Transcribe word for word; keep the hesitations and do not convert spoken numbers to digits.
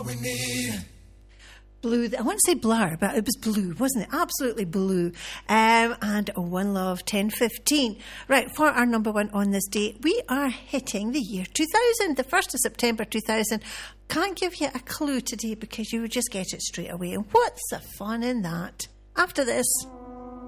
we need. Blue, I want to say Blur, but it was Blue, wasn't it? Absolutely Blue. Um, and One Love, ten fifteen. Right, for our number one on this day, we are hitting the year two thousand, the first of September two thousand. Can't give you a clue today because you would just get it straight away. And what's the fun in that? After this...